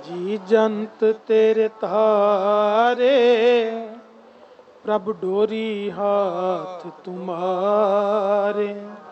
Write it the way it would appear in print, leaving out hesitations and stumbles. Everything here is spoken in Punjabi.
जी जंत तेरे तारे, प्रभ डोरी हाथ तुम्हारे।